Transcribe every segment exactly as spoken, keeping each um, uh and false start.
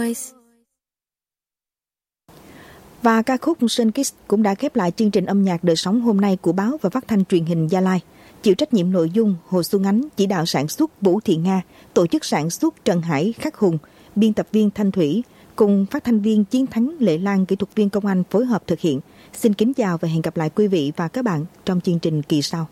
Và ca khúc Sun Kiss cũng đã khép lại chương trình âm nhạc đời sống hôm nay của báo và phát thanh truyền hình Gia Lai. Chịu trách nhiệm nội dung Hồ Xuân Ánh, chỉ đạo sản xuất Vũ Thị Nga, tổ chức sản xuất Trần Hải Khắc Hùng, biên tập viên Thanh Thủy, cùng phát thanh viên Chiến Thắng Lệ Lan, kỹ thuật viên Công Anh phối hợp thực hiện. Xin kính chào và hẹn gặp lại quý vị và các bạn trong chương trình kỳ sau.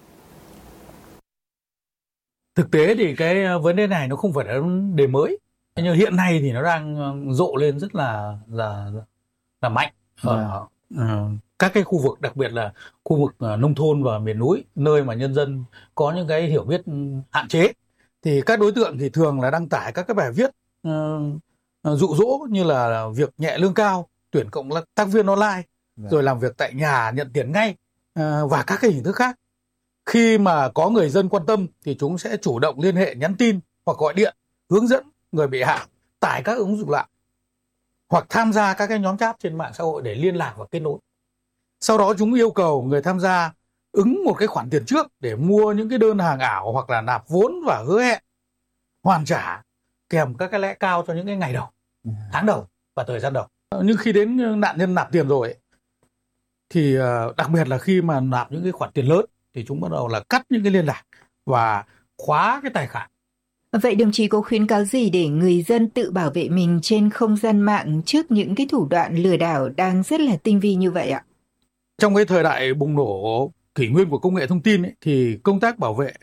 Thực tế thì cái vấn đề này nó không phải là vấn đề mới, nhưng hiện nay thì nó đang rộ lên rất là là là mạnh ở uh, các cái khu vực, đặc biệt là khu vực uh, nông thôn và miền núi, nơi mà nhân dân có những cái hiểu biết hạn chế. Thì các đối tượng thì thường là đăng tải các cái bài viết uh, dụ dỗ như là việc nhẹ lương cao, tuyển cộng tác viên online, dạ. rồi làm việc tại nhà nhận tiền ngay uh, và các cái hình thức khác. Khi mà có người dân quan tâm thì chúng sẽ chủ động liên hệ, nhắn tin hoặc gọi điện hướng dẫn người bị hại tải các ứng dụng lạ hoặc tham gia các cái nhóm chat trên mạng xã hội để liên lạc và kết nối. Sau đó chúng yêu cầu người tham gia ứng một cái khoản tiền trước để mua những cái đơn hàng ảo hoặc là nạp vốn và hứa hẹn hoàn trả kèm các cái lãi cao cho những cái ngày đầu, tháng đầu và thời gian đầu. Nhưng khi đến nạn nhân nạp tiền rồi thì đặc biệt là khi mà nạp những cái khoản tiền lớn thì chúng bắt đầu là cắt những cái liên lạc và khóa cái tài khoản. Vậy đồng chí có khuyến cáo gì để người dân tự bảo vệ mình trên không gian mạng trước những cái thủ đoạn lừa đảo đang rất là tinh vi như vậy ạ? Trong cái thời đại bùng nổ kỷ nguyên của công nghệ thông tin ấy, thì công tác bảo vệ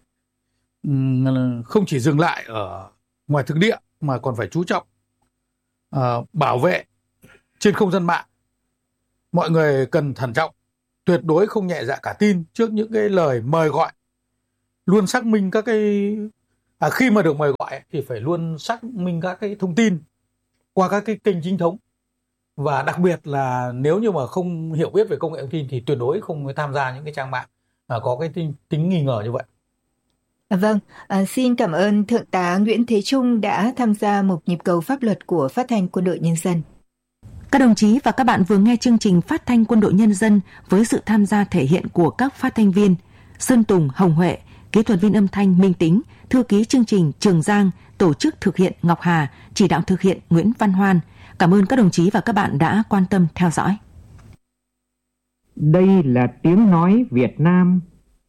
không chỉ dừng lại ở ngoài thực địa mà còn phải chú trọng uh, bảo vệ trên không gian mạng. Mọi người cần thận trọng, tuyệt đối không nhẹ dạ cả tin trước những cái lời mời gọi. Luôn xác minh các cái à, khi mà được mời gọi thì phải luôn xác minh các cái thông tin qua các cái kênh chính thống. Và đặc biệt là nếu như mà không hiểu biết về công nghệ thông tin thì tuyệt đối không tham gia những cái trang mạng à, có cái tính, tính nghi ngờ như vậy. À, vâng, à, xin cảm ơn Thượng tá Nguyễn Thế Trung đã tham gia mục nhịp cầu pháp luật của Phát thanh Quân đội Nhân dân. Các đồng chí và các bạn vừa nghe chương trình Phát thanh Quân đội Nhân dân với sự tham gia thể hiện của các phát thanh viên Sơn Tùng, Hồng Huệ, kỹ thuật viên âm thanh Minh Tính, thư ký chương trình Trường Giang, tổ chức thực hiện Ngọc Hà, chỉ đạo thực hiện Nguyễn Văn Hoan. Cảm ơn các đồng chí và các bạn đã quan tâm theo dõi. Đây là tiếng nói Việt Nam